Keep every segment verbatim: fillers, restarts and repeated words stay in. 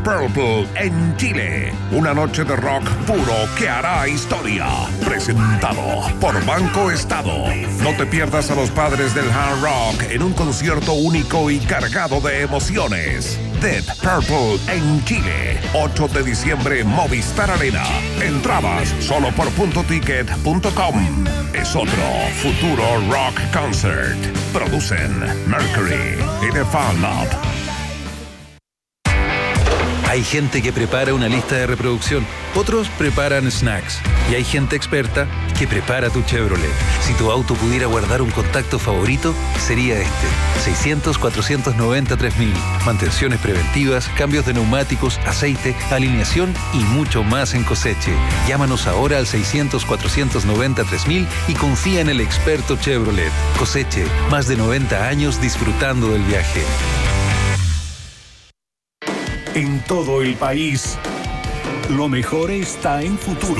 Purple en Chile. Una noche de rock puro que hará historia. Presentado por Banco Estado. No te pierdas a los padres del hard rock en un concierto único y cargado de emociones. Deep Purple en Chile. ocho de diciembre, Movistar Arena. Entradas solo por punto ticket punto com. Es otro futuro rock concert. Producen Mercury y The Fan Lab. Hay gente que prepara una lista de reproducción, otros preparan snacks y hay gente experta que prepara tu Chevrolet. Si tu auto pudiera guardar un contacto favorito, sería este. seiscientos, cuatrocientos noventa, tres mil. Mantenciones preventivas, cambios de neumáticos, aceite, alineación y mucho más en Coseche. Llámanos ahora al seiscientos, cuatrocientos noventa, tres mil y confía en el experto Chevrolet. Coseche, más de noventa años disfrutando del viaje. En todo el país, lo mejor está en Futuro.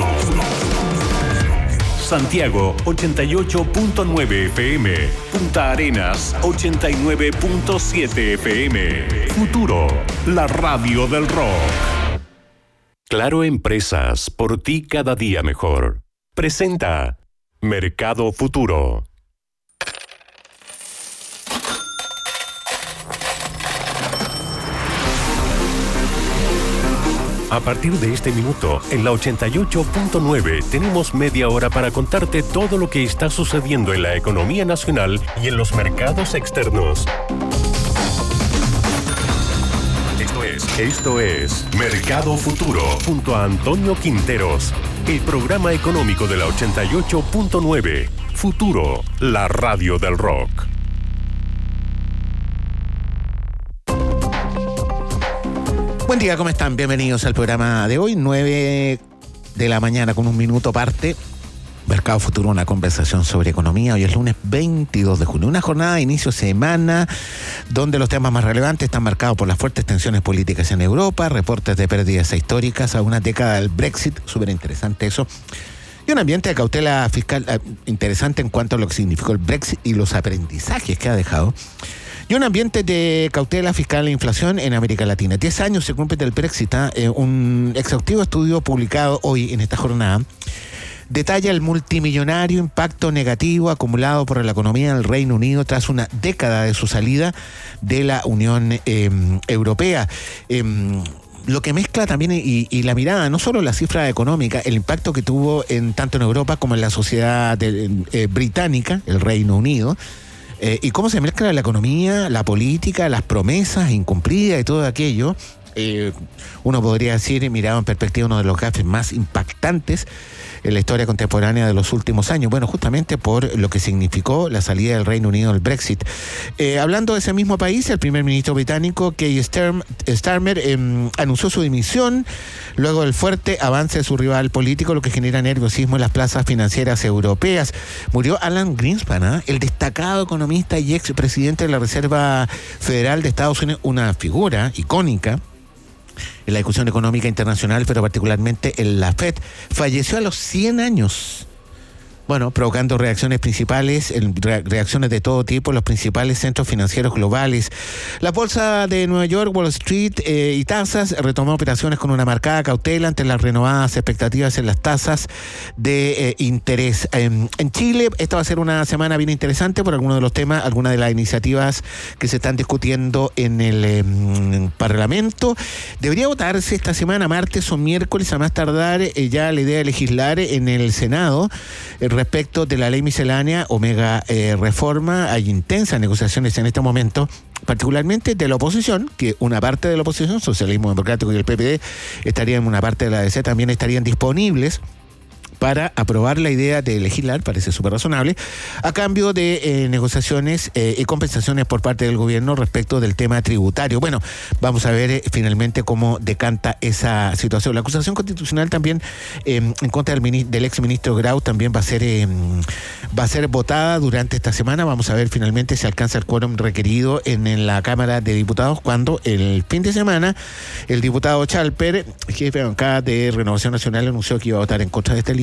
Santiago ochenta y ocho punto nueve F M, Punta Arenas ochenta y nueve punto siete F M. Futuro, la radio del rock. Claro Empresas, por ti cada día mejor. Presenta Mercado Futuro. A partir de este minuto, en la ochenta y ocho punto nueve, tenemos media hora para contarte todo lo que está sucediendo en la economía nacional y en los mercados externos. Esto es, esto es Mercado Futuro, junto a Antonio Quinteros, el programa económico de la ochenta y ocho punto nueve. Futuro, la radio del rock. Buen día, ¿cómo están? Bienvenidos al programa de hoy, nueve de la mañana con un minuto parte. Mercado Futuro, una conversación sobre economía. Hoy es lunes veintidós de junio, una jornada de inicio de semana donde los temas más relevantes están marcados por las fuertes tensiones políticas en Europa, reportes de pérdidas históricas a una década del Brexit, súper interesante eso, y un ambiente de cautela fiscal eh, interesante en cuanto a lo que significó el Brexit y los aprendizajes que ha dejado. Y un ambiente de cautela fiscal e inflación en América Latina. Diez años se cumplen del Brexit. ¿eh? Un exhaustivo estudio publicado hoy en esta jornada detalla el multimillonario impacto negativo acumulado por la economía del Reino Unido tras una década de su salida de la Unión eh, Europea. Eh, Lo que mezcla también y, y la mirada, no solo la cifra económica, el impacto que tuvo en tanto en Europa como en la sociedad de, eh, británica, el Reino Unido. Eh, y cómo se mezcla la economía, la política, las promesas incumplidas y todo aquello. Eh, uno podría decir, mirado en perspectiva, uno de los gafes más impactantes en la historia contemporánea de los últimos años. Bueno, justamente por lo que significó la salida del Reino Unido del Brexit. Eh, hablando de ese mismo país, el primer ministro británico, Keir Starmer, eh, anunció su dimisión luego del fuerte avance de su rival político, lo que genera nerviosismo en las plazas financieras europeas. Murió Alan Greenspan, ¿eh? el destacado economista y expresidente de la Reserva Federal de Estados Unidos, una figura icónica en la discusión económica internacional, pero particularmente en la Fed. Falleció a los cien años. Bueno, provocando reacciones principales, reacciones de todo tipo en los principales centros financieros globales. La bolsa de Nueva York, Wall Street eh, y tasas retomó operaciones con una marcada cautela ante las renovadas expectativas en las tasas de eh, interés. Eh, en Chile, esta va a ser una semana bien interesante por algunos de los temas, algunas de las iniciativas que se están discutiendo en el eh, Parlamento. Debería votarse esta semana, martes o miércoles, a más tardar, eh, ya la idea de legislar en el Senado. Eh, Respecto de la ley miscelánea Omega eh, Reforma, hay intensas negociaciones en este momento, particularmente de la oposición, que una parte de la oposición, Socialismo Democrático y el P P D, estarían, una parte de la A D C también estarían disponibles para aprobar la idea de legislar, parece súper razonable, a cambio de eh, negociaciones eh, y compensaciones por parte del gobierno respecto del tema tributario. Bueno, vamos a ver eh, finalmente cómo decanta esa situación. La acusación constitucional también eh, en contra del, mini, del exministro Grau también va a ser eh, va a ser votada durante esta semana. Vamos a ver finalmente si alcanza el quórum requerido en, en la Cámara de Diputados, cuando el fin de semana el diputado Chalper, jefe de bancada de Renovación Nacional, anunció que iba a votar en contra de este libro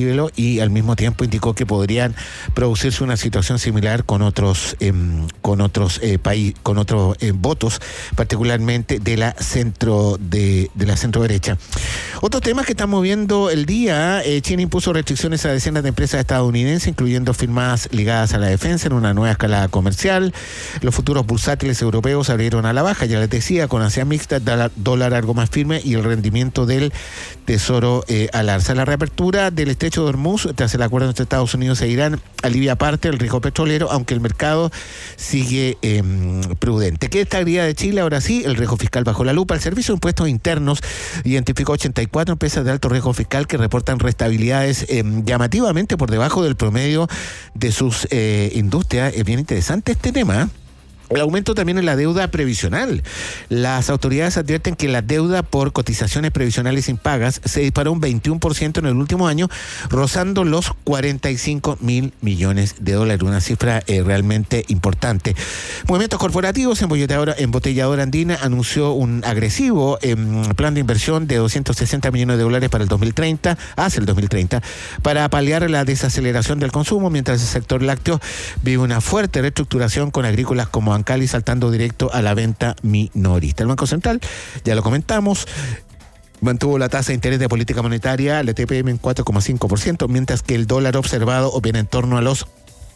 desnívello y al mismo tiempo indicó que podrían producirse una situación similar con otros eh, con otros eh, países, con otros eh, votos, particularmente de la centro de, de la centro derecha. Otros temas que están moviendo el día: eh, China impuso restricciones a decenas de empresas estadounidenses, incluyendo firmas ligadas a la defensa en una nueva escala comercial. Los futuros bursátiles europeos abrieron a la baja, ya les decía, con ansiedad mixta, dólar algo más firme y el rendimiento del tesoro eh, al alza. La reapertura del estrecho de Hormuz tras el acuerdo entre Estados Unidos e Irán alivia parte del riesgo petrolero, aunque el mercado sigue eh, prudente. ¿Qué estabilidad de Chile? Ahora sí, el riesgo fiscal bajo la lupa. El Servicio de Impuestos Internos identificó ochenta y cuatro empresas de alto riesgo fiscal que reportan restabilidades eh, llamativamente por debajo del promedio de sus eh, industrias. Es bien interesante este tema, ¿eh? El aumento también en la deuda previsional. Las autoridades advierten que la deuda por cotizaciones previsionales impagas se disparó un veintiuno por ciento en el último año, rozando los cuarenta y cinco mil millones de dólares, una cifra eh, realmente importante. Movimientos corporativos. Embotelladora, embotelladora Andina anunció un agresivo eh, plan de inversión de doscientos sesenta millones de dólares para el dos mil treinta, hacia el dos mil treinta, para paliar la desaceleración del consumo, mientras el sector lácteo vive una fuerte reestructuración con agrícolas como Ancali saltando directo a la venta minorista. El Banco Central, ya lo comentamos, mantuvo la tasa de interés de política monetaria, la T P M, en cuatro coma cinco por ciento, mientras que el dólar observado opera en torno a los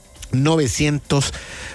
novecientos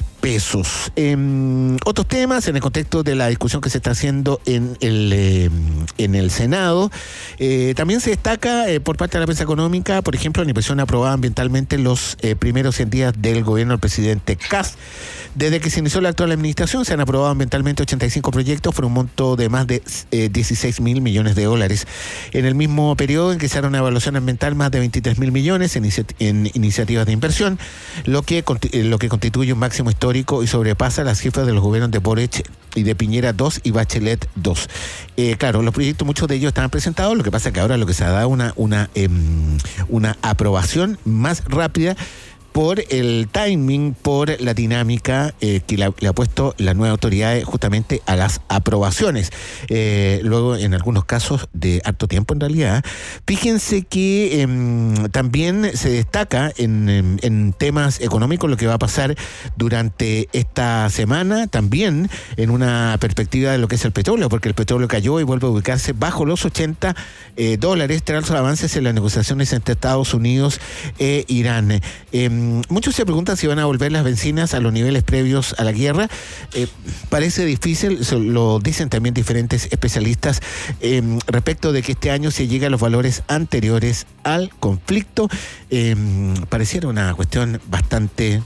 pesos. Eh, otros temas en el contexto de la discusión que se está haciendo en el eh, en el Senado. Eh, también se destaca eh, por parte de la prensa económica, por ejemplo, la inversión aprobada ambientalmente los eh, primeros cien días del gobierno del presidente Kast. Desde que se inició la actual administración se han aprobado ambientalmente ochenta y cinco proyectos por un monto de más de eh, dieciséis mil millones de dólares. En el mismo periodo en que se hará una evaluación ambiental, más de veintitrés mil millones en, inici en iniciativas de inversión, lo que, lo que constituye un máximo histórico y sobrepasa las cifras de los gobiernos de Boric y de Piñera dos y Bachelet dos. Eh, claro, los proyectos, muchos de ellos estaban presentados, lo que pasa es que ahora lo que se ha dado una, una, eh, una aprobación más rápida por el timing, por la dinámica eh, que la, le ha puesto la nueva autoridad justamente a las aprobaciones. Eh, luego, en algunos casos, de harto tiempo en realidad. Fíjense que eh, también se destaca en, en, en temas económicos lo que va a pasar durante esta semana, también en una perspectiva de lo que es el petróleo, porque el petróleo cayó y vuelve a ubicarse bajo los ochenta eh, dólares tras los avances en las negociaciones entre Estados Unidos e Irán. Eh, Muchos se preguntan si van a volver las bencinas a los niveles previos a la guerra. Eh, parece difícil, lo dicen también diferentes especialistas, eh, respecto de que este año se llegue a los valores anteriores al conflicto. Eh, pareciera una cuestión bastante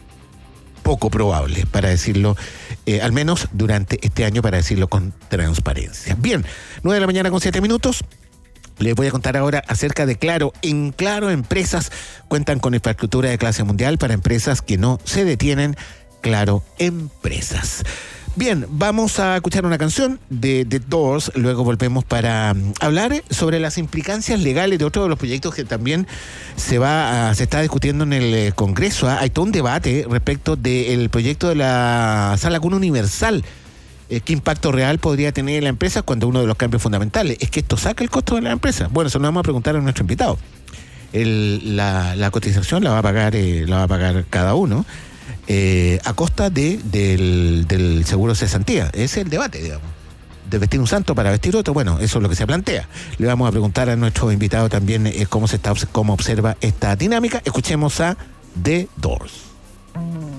poco probable, para decirlo, eh, al menos durante este año, para decirlo con transparencia. Bien, nueve de la mañana con siete minutos. Les voy a contar ahora acerca de Claro. En Claro, empresas cuentan con infraestructura de clase mundial para empresas que no se detienen. Claro, empresas. Bien, vamos a escuchar una canción de The Doors, luego volvemos para um, hablar sobre las implicancias legales de otro de los proyectos que también se va a, se está discutiendo en el eh, Congreso. ¿eh? Hay todo un debate respecto del proyecto de la Sala Cuna Universal. ¿Qué impacto real podría tener en la empresa cuando uno de los cambios fundamentales es que esto saca el costo de la empresa? Bueno, eso lo vamos a preguntar a nuestro invitado. El, la, la cotización la va a pagar, eh, la va a pagar cada uno eh, a costa de, del, del seguro cesantía. Ese es el debate, digamos. De vestir un santo para vestir otro, bueno, eso es lo que se plantea. Le vamos a preguntar a nuestro invitado también eh, cómo se está, cómo observa esta dinámica. Escuchemos a The Doors.